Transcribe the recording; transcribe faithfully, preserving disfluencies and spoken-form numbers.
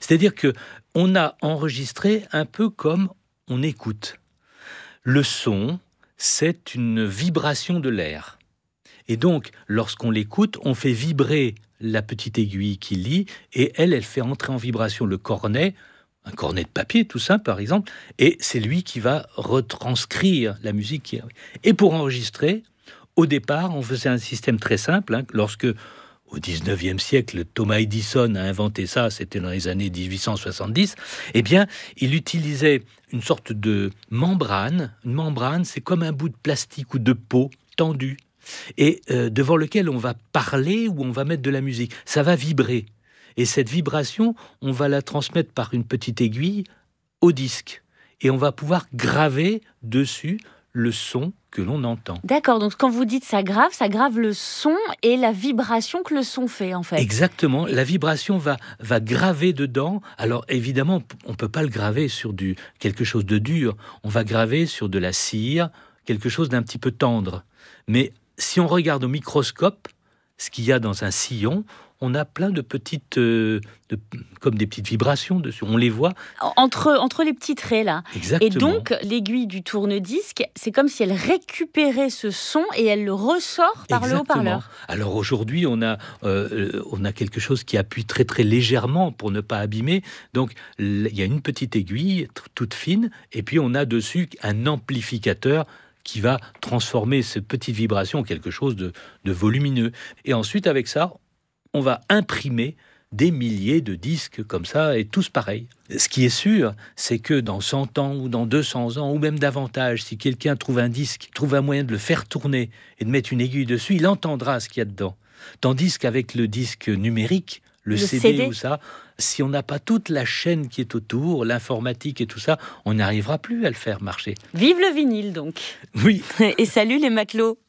C'est-à-dire que on a enregistré un peu comme on écoute. Le son, c'est une vibration de l'air. Et donc, lorsqu'on l'écoute, on fait vibrer la petite aiguille qui lit, et elle, elle fait entrer en vibration le cornet, un cornet de papier tout simple par exemple, et c'est lui qui va retranscrire la musique. Qui... Et pour enregistrer, au départ, on faisait un système très simple, hein, lorsque... Au dix-neuvième siècle, Thomas Edison a inventé ça, c'était dans les années dix-huit cent soixante-dix, eh bien, il utilisait une sorte de membrane. Une membrane, c'est comme un bout de plastique ou de peau tendu, et euh, devant lequel on va parler ou on va mettre de la musique. Ça va vibrer. Et cette vibration, on va la transmettre par une petite aiguille au disque. Et on va pouvoir graver dessus le son que l'on entend. D'accord, donc quand vous dites ça grave, ça grave le son et la vibration que le son fait, en fait. Exactement, la vibration va, va graver dedans. Alors évidemment, on ne peut pas le graver sur du, quelque chose de dur, on va graver sur de la cire, quelque chose d'un petit peu tendre. Mais si on regarde au microscope, ce qu'il y a dans un sillon, on a plein de petites, euh, de, comme des petites vibrations dessus. On les voit entre entre les petits traits là. Exactement. Et donc l'aiguille du tourne-disque, c'est comme si elle récupérait ce son et elle le ressort par Exactement. le haut-parleur. Alors aujourd'hui, on a euh, on a quelque chose qui appuie très très légèrement pour ne pas abîmer. Donc il y a une petite aiguille t- toute fine, et puis on a dessus un amplificateur qui va transformer cette petite vibration en quelque chose de, de volumineux. Et ensuite, avec ça, on va imprimer des milliers de disques comme ça, et tous pareils. Ce qui est sûr, c'est que dans cent ans, ou dans deux cents ans, ou même davantage, si quelqu'un trouve un disque, trouve un moyen de le faire tourner et de mettre une aiguille dessus, il entendra ce qu'il y a dedans. Tandis qu'avec le disque numérique, le, Le C D, C D ou ça, si on n'a pas toute la chaîne qui est autour, l'informatique et tout ça, on n'arrivera plus à le faire marcher. Vive le vinyle donc. Oui. Et salut les matelots.